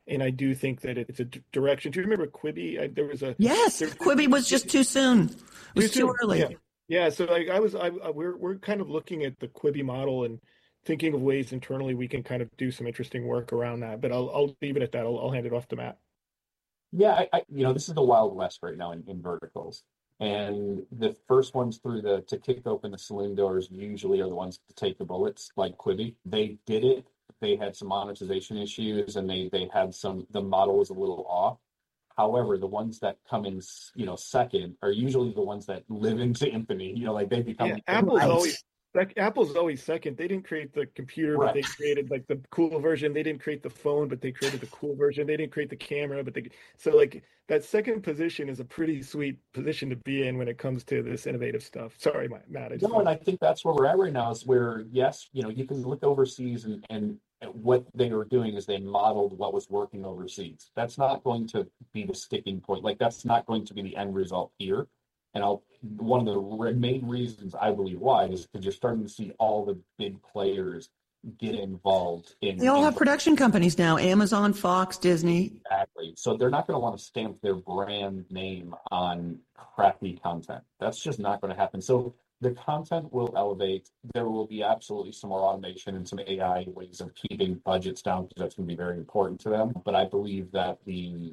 And I do think that it's a direction. Do you remember Quibi? Yes, Quibi was just too soon. It was too early. Yeah. Yeah, so we're kind of looking at the Quibi model and thinking of ways internally we can kind of do some interesting work around that. But I'll leave it at that. I'll hand it off to Matt. Yeah, this is the Wild West right now in verticals. And the first ones to kick open the saloon doors usually are the ones to take the bullets, like Quibi. They did it. They had some monetization issues, and they had the model was a little off. However, the ones that come in, second are usually the ones that live into infamy. Like they become. Yeah, Apple's always second. They didn't create the computer, right. But they created like the cool version. They didn't create the phone, but they created the cool version. They didn't create the camera, so like that second position is a pretty sweet position to be in when it comes to this innovative stuff. Sorry, Matt. And I think that's where we're at right now is where, yes, you can look overseas and what they were doing is they modeled what was working overseas. That's not going to be the sticking point. Like that's not going to be the end result here. And one of the main reasons I believe why is because you're starting to see all the big players get involved in. They all have production companies now: Amazon, Fox, Disney. Exactly. So they're not going to want to stamp their brand name on crappy content. That's just not going to happen. So the content will elevate. There will be absolutely some more automation and some AI ways of keeping budgets down because that's going to be very important to them. But I believe that the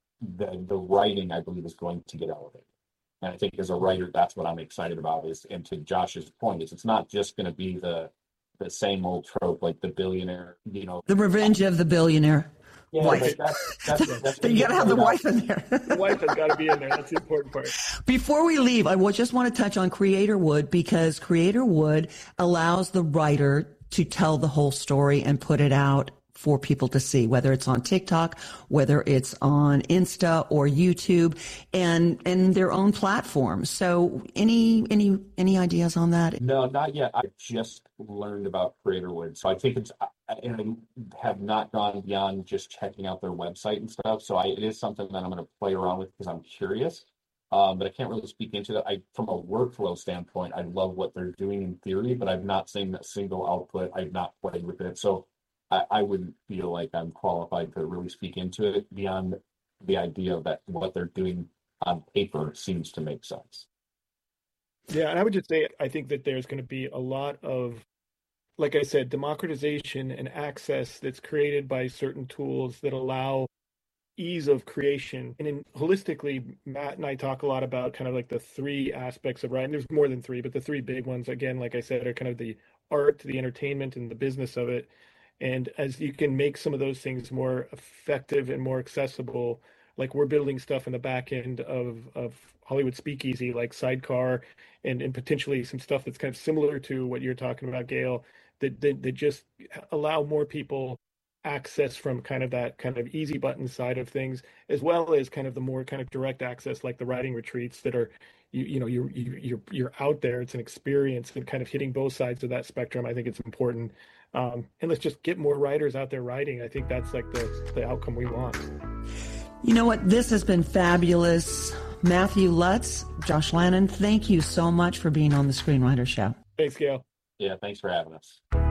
writing, I believe, is going to get elevated. And I think as a writer, that's what I'm excited about and to Josh's point, it's not just going to be the same old trope, like the billionaire, The revenge of the billionaire. Yeah, wife. That's you got to have the wife in there. The wife has got to be in there. That's the important part. Before we leave, I just want to touch on Creator Wood because Creator Wood allows the writer to tell the whole story and put it out for people to see, whether it's on TikTok, whether it's on Insta or YouTube, and their own platforms. So, any ideas on that? No, not yet. I just learned about Creator Wood, so I think and I have not gone beyond just checking out their website and stuff. So it is something that I'm going to play around with because I'm curious. But I can't really speak into that. From a workflow standpoint, I love what they're doing in theory, but I've not seen that single output. I've not played with it, so I wouldn't feel like I'm qualified to really speak into it beyond the idea that what they're doing on paper seems to make sense. Yeah, and I would just say I think that there's going to be a lot of, like I said, democratization and access that's created by certain tools that allow ease of creation. And holistically, Matt and I talk a lot about kind of like the three aspects of writing. There's more than three, but the three big ones, again, like I said, are kind of the art, the entertainment, and the business of it. And as you can make some of those things more effective and more accessible, like we're building stuff in the back end of Hollywood Speakeasy, like Sidecar, and potentially some stuff that's kind of similar to what you're talking about, Gail, that just allow more people access from kind of that kind of easy button side of things, as well as kind of the more kind of direct access, like the writing retreats that are, you're out there. It's an experience, and kind of hitting both sides of that spectrum. I think it's important. And let's just get more writers out there writing. I think that's like the outcome we want. You know what? This has been fabulous. Matthew Lutz, Josh Lannon, thank you so much for being on the Screenwriter Show. Thanks, Gail. Yeah, thanks for having us.